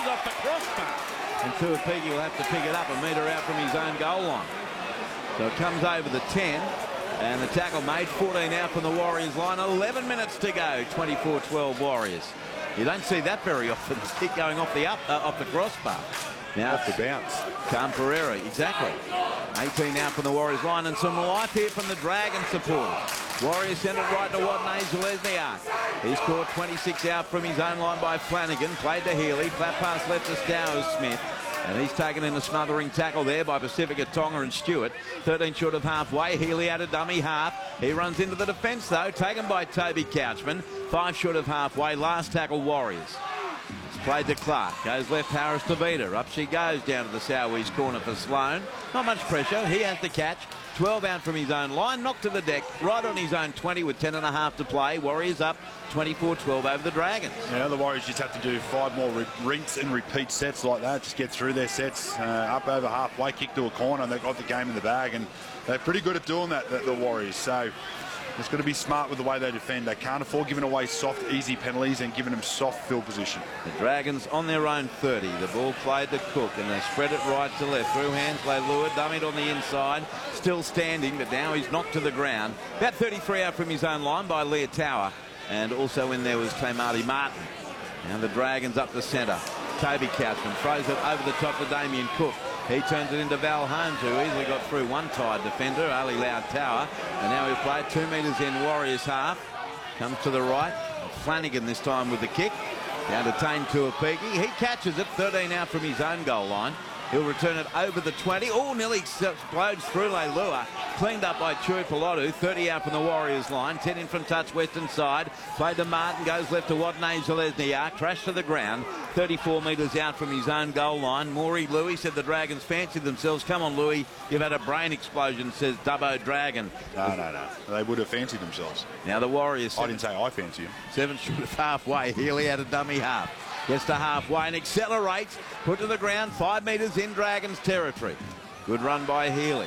off the crossbar. And Tuapiki will have to pick it up a metre out from his own goal line. So it comes over the 10. And the tackle made, 14 out from the Warriors line. 11 minutes to go, 24-12 Warriors. You don't see that very often. Kick going off the crossbar. Now off the bounce. Cam Pereira, exactly. 18 out from the Warriors line, and some life here from the Dragon supporters. Warriors send it right to Watney Zelezniak. He scored 26 out from his own line by Flanagan. Played to Healy. Flat pass left to Stowers Smith. And he's taken in a smothering tackle there by Pacifica Tonga and Stewart. 13 short of halfway. Healy out of dummy half. He runs into the defence though, taken by Toby Couchman. 5 short of halfway. Last tackle Warriors. It's played to Clark. Goes left, Harris to Vita. Up she goes down to the Sowe's corner for Sloan. Not much pressure. He has the catch. 12 out from his own line. Knocked to the deck. Right on his own 20 with 10.5 to play. Warriors up 24-12 over the Dragons. Yeah, the Warriors just have to do 5 more rinse and repeat sets like that. Just get through their sets. Up over halfway, kick to a corner, and they've got the game in the bag. And they're pretty good at doing that, the Warriors. So it's got to be smart with the way they defend. They can't afford giving away soft, easy penalties and giving them soft field position. The Dragons on their own 30. The ball played to Cook, and they spread it right to left. Through hands, Leilua, dummied on the inside. Still standing, but now he's knocked to the ground. About 33 out from his own line by Leah Tower. And also in there was Tamati Martin. Now the Dragons up the centre. Toby Couchman throws it over the top to Damien Cook. He turns it into Val Holmes, who easily got through one tied defender, Ali Lau Tower. And now he'll play it 2 metres in Warriors half. Comes to the right. Flanagan this time with the kick. Down to Tane Tuapiki. He catches it, 13 out from his own goal line. He'll return it over the 20. Oh, nearly explodes through Leilua. Cleaned up by Chui Pilotu. 30 out from the Warriors line. 10 in from touch western side. Played to Martin. Goes left to Watney Zelezniak. Crashed to the ground. 34 metres out from his own goal line. Maury Louis said the Dragons fancied themselves. Come on, Louis. You've had a brain explosion, says Dubbo Dragon. No. They would have fancied themselves. Now the Warriors. I didn't say I fancy them. 7 short of halfway. Healy had a dummy half. Gets to halfway and accelerates. Put to the ground, 5 metres in Dragons territory. Good run by Healy.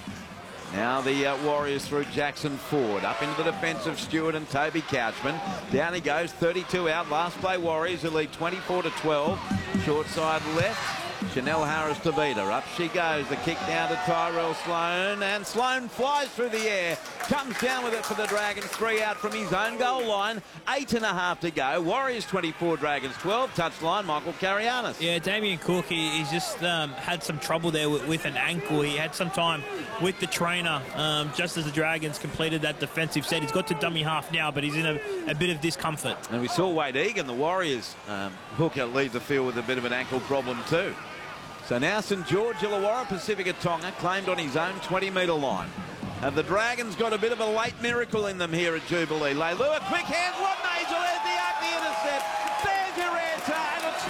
Now the Warriors through Jackson Ford. Up into the defence of Stewart and Toby Couchman. Down he goes, 32 out. Last play Warriors who lead 24-12. Short side left. Chanel Harris to beat her. Up she goes. The kick down to Tyrell Sloan. And Sloan flies through the air. Comes down with it for the Dragons. 3 out from his own goal line. 8.5 to go. Warriors 24, Dragons 12. Touchline, Michael Carianis. Yeah, Damien Cook, he's just had some trouble there with an ankle. He had some time with the trainer just as the Dragons completed that defensive set. He's got to dummy half now, but he's in a bit of discomfort. And we saw Wade Egan, the Warriors hooker, leave the field with a bit of an ankle problem too. So now St George Illawarra, Pacifica Tonga, claimed on his own 20-metre line. And the Dragons got a bit of a late miracle in them here at Jubilee. Leilua, quick hands, Watney Zelezniak, the intercept. There's your answer, and it's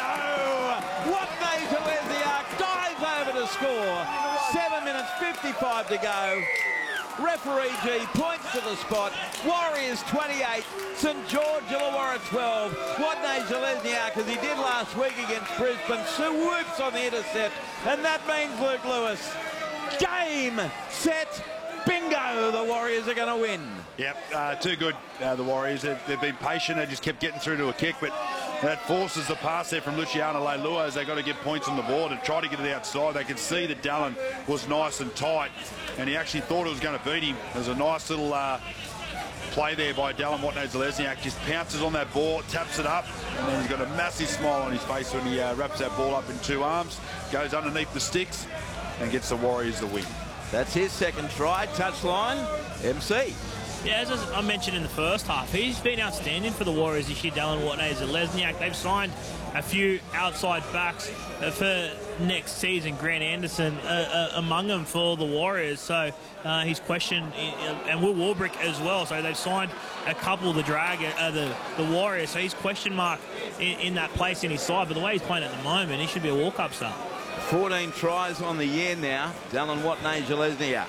no! Watney Zelezniak dives over to score. 7 minutes 55 to go. Referee G points to the spot. Warriors 28, St George Illawarra 12. Watney Zelezniak, as he did last week against Brisbane, swoops on the intercept, and that means Luke Lewis. Game, set, bingo, the Warriors are going to win. Yep, too good, the Warriors. They've been patient. They just kept getting through to a kick, but that forces the pass there from Luciano Leilua as they got to get points on the board and try to get it outside. They could see that Dallin was nice and tight, and he actually thought it was going to beat him. There's a nice little play there by Dallin Watney Zelezniak. Just pounces on that ball, taps it up, and then he's got a massive smile on his face when he wraps that ball up in 2 arms, goes underneath the sticks, and gets the Warriors the win. That's his second try. Touchline, MC. Yeah, as I mentioned in the first half, he's been outstanding for the Warriors this year, Dallin Watney Zelezniak. They've signed a few outside backs for next season, Grant Anderson among them for the Warriors. So he's questioned, and Will Warbrick as well. So they've signed a couple of the Warriors. So he's question mark in that place in his side. But the way he's playing at the moment, he should be a walk-up star. 14 tries on the year now, Dallin Watney Zelezniak.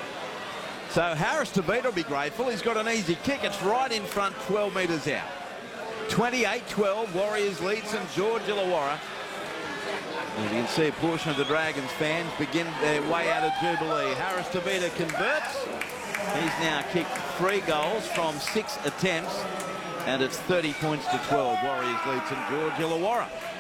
So Harris to beat will be grateful. He's got an easy kick. It's right in front, 12 metres out. 28-12, Warriors lead St George Illawarra. And you can see a portion of the Dragons fans begin their way out of Jubilee. Harris Tavita converts. He's now kicked 3 goals from 6 attempts. And it's 30 points to 12. Warriors lead St George Illawarra.